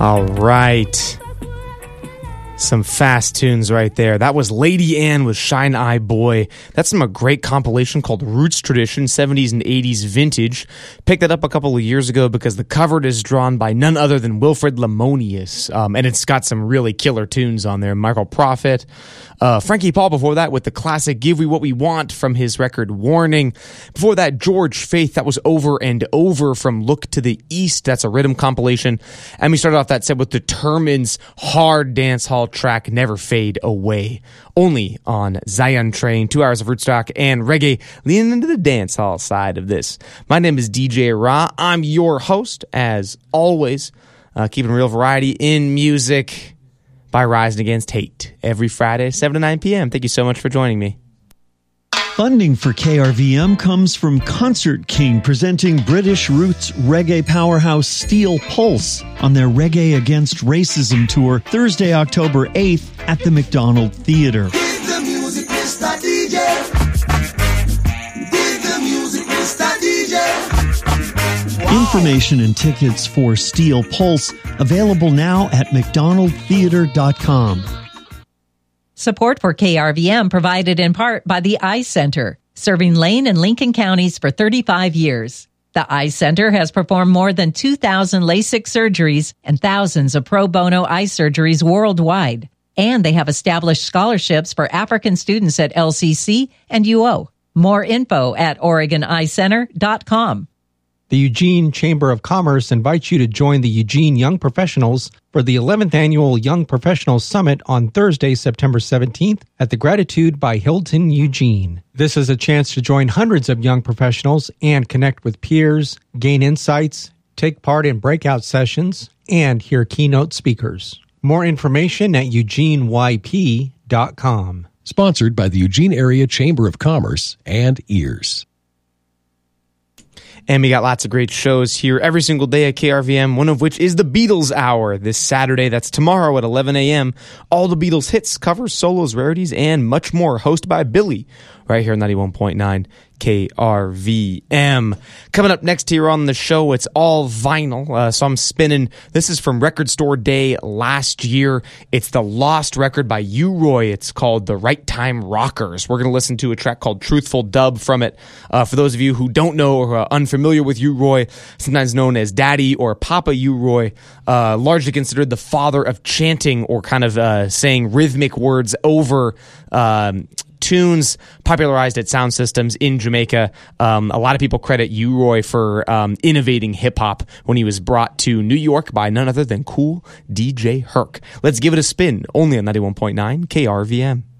All right. Some fast tunes right there. That was Lady Ann with Shine Eye Boy. That's from a great compilation called Roots Tradition, 70s and 80s Vintage. Picked that up a couple of years ago because the cover is drawn by none other than Wilfred Lemonius. And it's got some really killer tunes on there. Michael Prophet. Frankie Paul before that with the classic Give We What We Want from his record Warning. Before that, George Faith. That was Over and Over from Look to the East. That's a rhythm compilation. And we started off that set with Determined's hard dance hall track Never Fade Away, only on Zion Train. 2 hours of Rootstock and reggae leaning into the dance hall side of this. My name is DJ Ra. I'm your host, as always, keeping real variety in music by Rising Against Hate every Friday, 7 to 9 p.m. Thank you so much for joining me. Funding for KRVM comes from Concert King, presenting British roots reggae powerhouse Steel Pulse on their Reggae Against Racism tour Thursday, October 8th at the McDonald Theatre. Give the music, Mr. DJ. Give the music, Mr. DJ. Wow. Information and tickets for Steel Pulse available now at mcdonaldtheatre.com. Support for KRVM provided in part by the Eye Center, serving Lane and Lincoln counties for 35 years. The Eye Center has performed more than 2,000 LASIK surgeries and thousands of pro bono eye surgeries worldwide. And they have established scholarships for African students at LCC and UO. More info at OregonEyeCenter.com. The Eugene Chamber of Commerce invites you to join the Eugene Young Professionals for the 11th Annual Young Professionals Summit on Thursday, September 17th at the Gratitude by Hilton Eugene. This is a chance to join hundreds of young professionals and connect with peers, gain insights, take part in breakout sessions, and hear keynote speakers. More information at eugeneyp.com. Sponsored by the Eugene Area Chamber of Commerce and EARS. And we got lots of great shows here every single day at KRVM, one of which is the Beatles Hour this Saturday. That's tomorrow at 11 a.m. All the Beatles hits, covers, solos, rarities, and much more, hosted by Billy, right here on 91.9 KRVM. Coming up next here on the show, it's all vinyl. So I'm spinning. This is from Record Store Day last year. It's the lost record by U-Roy. It's called The Right Time Rockers. We're going to listen to a track called Truthful Dub from it. For those of you who don't know or are unfamiliar with U-Roy, sometimes known as Daddy or Papa U-Roy, largely considered the father of chanting or kind of saying rhythmic words over tunes, popularized at Sound Systems in Jamaica. A lot of people credit U-Roy for innovating hip-hop when he was brought to New York by none other than Cool DJ Herc. Let's give it a spin, only on 91.9 KRVM.